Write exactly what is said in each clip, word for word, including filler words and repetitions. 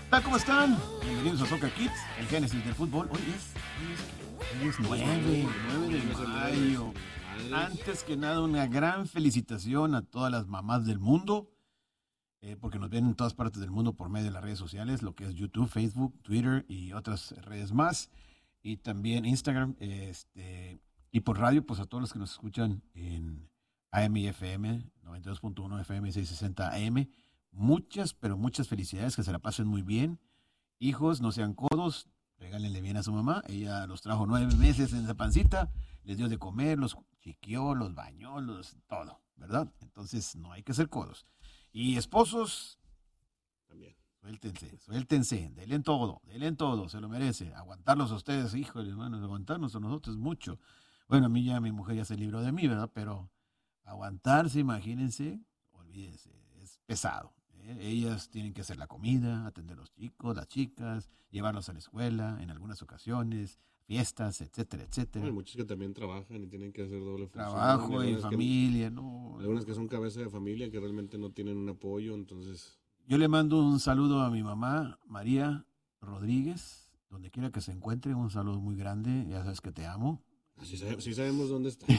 Hola, ¿cómo están? Bienvenidos a Soccer Kids, el génesis del fútbol. Hoy es, hoy es, hoy es nueve, nueve de mayo. Antes que nada, una gran felicitación a todas las mamás del mundo, eh, porque nos ven en todas partes del mundo por medio de las redes sociales, lo que es YouTube, Facebook, Twitter y otras redes más, y también Instagram, este, y por radio, pues a todos los que nos escuchan en A M y F M, noventa y dos punto uno F M, seiscientos sesenta A M. Muchas, pero muchas felicidades, que se la pasen muy bien. Hijos, no sean codos, regálenle bien a su mamá. Ella los trajo nueve meses en esa pancita, les dio de comer, los chiquió, los bañó, los, todo, ¿verdad? Entonces no hay que ser codos. Y esposos, también, suéltense, suéltense, denle todo, denle todo, se lo merece. Aguantarlos a ustedes, híjole, hermanos, aguantarnos a nosotros es mucho. Bueno, a mí ya mi mujer ya se libró de mí, ¿verdad? Pero aguantarse, imagínense, olvídense, es pesado. Ellas tienen que hacer la comida, atender a los chicos, las chicas, llevarlos a la escuela, en algunas ocasiones, fiestas, etcétera, etcétera. Hay muchos que también trabajan y tienen que hacer doble función. Trabajo y familia, ¿no? Algunas que son cabeza de familia que realmente no tienen un apoyo, entonces... Yo le mando un saludo a mi mamá, María Rodríguez, donde quiera que se encuentre, un saludo muy grande, ya sabes que te amo. Sí, sabe, sí sabemos dónde está.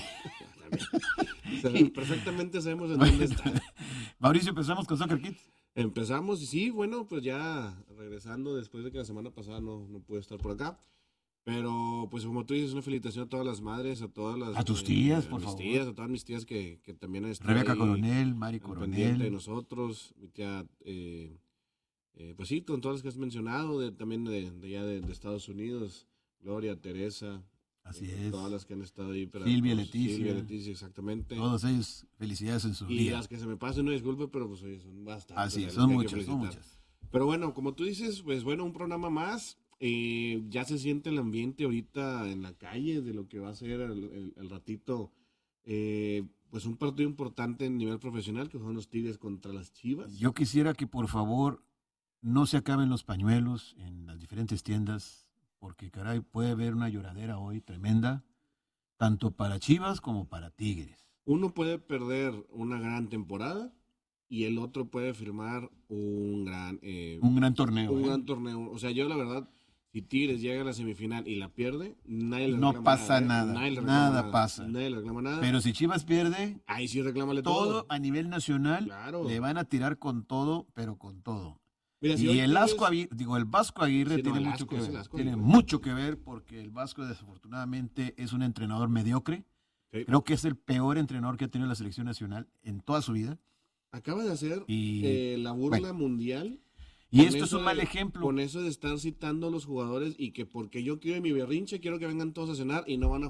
Perfectamente sabemos en dónde está. Mauricio, empezamos con Soccer Kids. Empezamos, y sí, bueno, pues ya regresando después de que la semana pasada no, no pude estar por acá. Pero, pues como tú dices, una felicitación a todas las madres, a todas las... A tus tías, eh, por a mis favor. tías, a todas mis tías que, que también están Rebeca ahí Coronel, Mari al Coronel. pendiente de nosotros, mi tía, eh, eh, pues sí, con todas las que has mencionado, de, también de, de allá de, de Estados Unidos, Gloria, Teresa. Así eh, es. Todas las que han estado ahí. Para Silvia, nos, Leticia. Silvia, Leticia, exactamente. Todos ellos, felicidades en su y día. las que se me pasen, no disculpe, pero pues oye, son bastantes. Así, las son que hay que muchas, son felicitar. muchas. Pero bueno, como tú dices, pues bueno, un programa más. Eh, ya se siente el ambiente ahorita en la calle de lo que va a ser el, el, el ratito. Eh, pues un partido importante en nivel profesional, que son los Tigres contra las Chivas. Yo quisiera que por favor no se acaben los pañuelos en las diferentes tiendas, porque caray, puede haber una lloradera hoy tremenda, tanto para Chivas como para Tigres. Uno puede perder una gran temporada y el otro puede firmar un gran... Eh, un gran torneo. Un ¿eh? gran torneo. O sea, yo la verdad, si Tigres llega a la semifinal y la pierde, nadie le no reclama pasa nada. nada, Nadie le nada, reclama nada pasa. Nadie le reclama nada. Pero si Chivas pierde, ahí sí reclámale todo, todo. a nivel nacional, claro. Le van a tirar con todo, pero con todo. Mira, si y el, Tigres... Asco Aguirre, digo, el Vasco Aguirre sí, no, tiene, Asco, mucho, que ver, Asco, tiene Asco. mucho que ver, porque el Vasco desafortunadamente es un entrenador mediocre. Sí. Creo que es el peor entrenador que ha tenido la selección nacional en toda su vida. Acaba de hacer y, eh, la burla bueno, mundial. Y esto es un mal de, ejemplo. Con eso de estar citando a los jugadores y que porque yo quiero mi berrinche, quiero que vengan todos a cenar y no van a